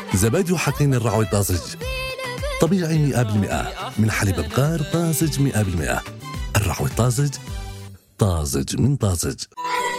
زبادي وحقين الرعوي طازج طبيعي 100% من حليب بقار طازج 100%. الرعوي طازج، طازج من طازج.